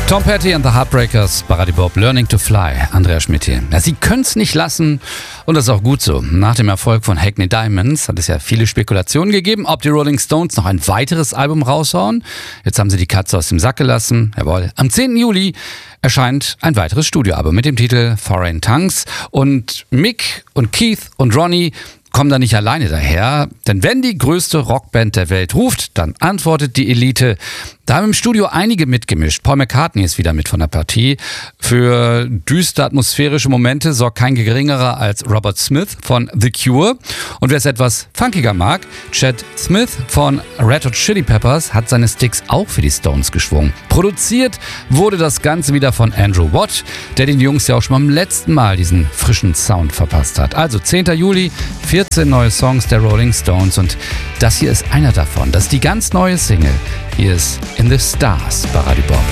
Tom Petty and the Heartbreakers, Baradi Bob, Learning to Fly, Andreas Schmidt hier. Ja, sie können es nicht lassen und das ist auch gut so. Nach dem Erfolg von Hackney Diamonds hat es ja viele Spekulationen gegeben, ob die Rolling Stones noch ein weiteres Album raushauen. Jetzt haben sie die Katze aus dem Sack gelassen. Jawohl. Am 10. Juli erscheint ein weiteres Studioalbum mit dem Titel Foreign Tongues und Mick und Keith und Ronnie kommen da nicht alleine daher, denn wenn die größte Rockband der Welt ruft, dann antwortet die Elite. Da haben im Studio einige mitgemischt. Paul McCartney ist wieder mit von der Partie. Für düster atmosphärische Momente sorgt kein geringerer als Robert Smith von The Cure. Und wer es etwas funkiger mag, Chad Smith von Red Hot Chili Peppers hat seine Sticks auch für die Stones geschwungen. Produziert wurde das Ganze wieder von Andrew Watt, der den Jungs ja auch schon beim letzten Mal diesen frischen Sound verpasst hat. Also 10. Juli, 14 neue Songs der Rolling Stones und das hier ist einer davon. Das ist die ganz neue Single. Hier ist In the Stars, Baradi Bob.